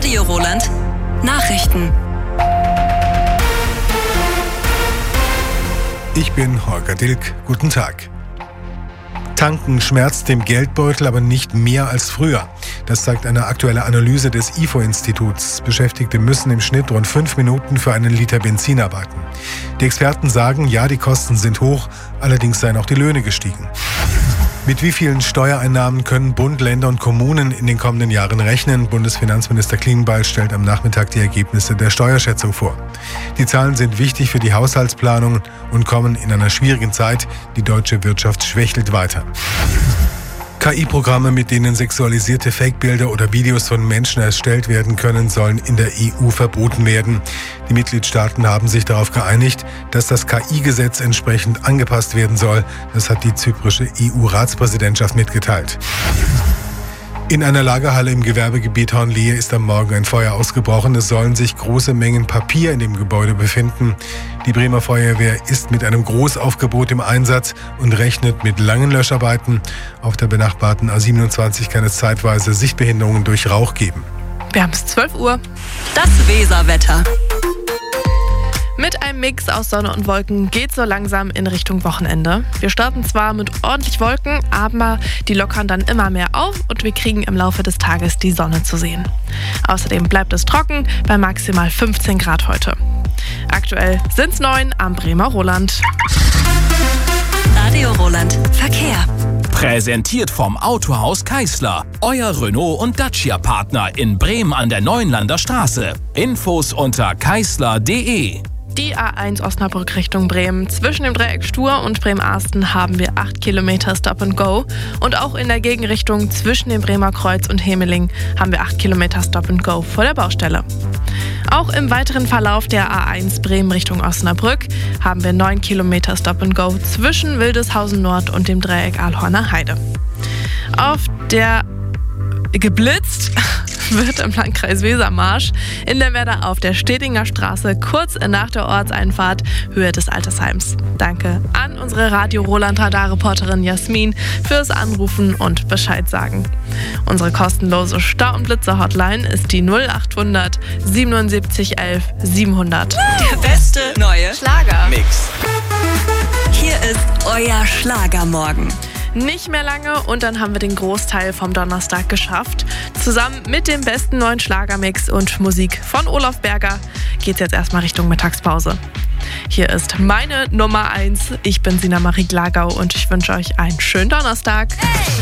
Radio Roland Nachrichten. Ich bin Holger Dilk. Guten Tag. Tanken schmerzt dem Geldbeutel aber nicht mehr als früher. Das zeigt eine aktuelle Analyse des IFO-Instituts. Beschäftigte müssen im Schnitt rund 5 Minuten für einen Liter Benzin arbeiten. Die Experten sagen, ja, die Kosten sind hoch, allerdings seien auch die Löhne gestiegen. Mit wie vielen Steuereinnahmen können Bund, Länder und Kommunen in den kommenden Jahren rechnen? Bundesfinanzminister Klingbeil stellt am Nachmittag die Ergebnisse der Steuerschätzung vor. Die Zahlen sind wichtig für die Haushaltsplanung und kommen in einer schwierigen Zeit. Die deutsche Wirtschaft schwächelt weiter. KI-Programme, mit denen sexualisierte Fake-Bilder oder Videos von Menschen erstellt werden können, sollen in der EU verboten werden. Die Mitgliedstaaten haben sich darauf geeinigt, dass das KI-Gesetz entsprechend angepasst werden soll. Das hat die zyprische EU-Ratspräsidentschaft mitgeteilt. In einer Lagerhalle im Gewerbegebiet Hornlehe ist am Morgen ein Feuer ausgebrochen. Es sollen sich große Mengen Papier in dem Gebäude befinden. Die Bremer Feuerwehr ist mit einem Großaufgebot im Einsatz und rechnet mit langen Löscharbeiten. Auf der benachbarten A27 kann es zeitweise Sichtbehinderungen durch Rauch geben. Wir haben es 12 Uhr. Das Weserwetter. Mit einem Mix aus Sonne und Wolken geht so langsam in Richtung Wochenende. Wir starten zwar mit ordentlich Wolken, aber die lockern dann immer mehr auf und wir kriegen im Laufe des Tages die Sonne zu sehen. Außerdem bleibt es trocken bei maximal 15 Grad heute. Aktuell sind es 9 am Bremer Roland. Radio Roland Verkehr. Präsentiert vom Autohaus Keisler. Euer Renault- und Dacia-Partner in Bremen an der Neuenlander Straße. Infos unter keisler.de. Die A1 Osnabrück Richtung Bremen. Zwischen dem Dreieck Stur und Bremen-Arsten haben wir 8 Kilometer Stop and Go. Und auch in der Gegenrichtung zwischen dem Bremer Kreuz und Hemeling haben wir 8 Kilometer Stop and Go vor der Baustelle. Auch im weiteren Verlauf der A1 Bremen Richtung Osnabrück haben wir 9 Kilometer Stop and Go zwischen Wildeshausen Nord und dem Dreieck Ahlhorner Heide. Auf der geblitzt wird im Landkreis Wesermarsch in der Werder auf der Stedinger Straße kurz nach der Ortseinfahrt Höhe des Altersheims. Danke an unsere Radio Roland Radar-Reporterin Jasmin fürs Anrufen und Bescheid sagen. Unsere kostenlose Stau- und Blitzer-Hotline ist die 0800 77 11 700. Der beste neue Schlagermix. Hier ist euer Schlagermorgen. Nicht mehr lange und dann haben wir den Großteil vom Donnerstag geschafft. Zusammen mit dem besten neuen Schlagermix und Musik von Olaf Berger geht's jetzt erstmal Richtung Mittagspause. Hier ist meine Nummer 1. Ich bin Sina Marie Glagau und ich wünsche euch einen schönen Donnerstag. Hey!